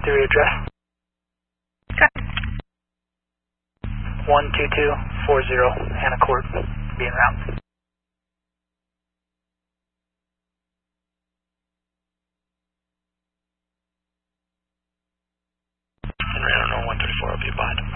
the readdress. Okay. 12240 Hannah Court, being route. And Random 134 will be behind.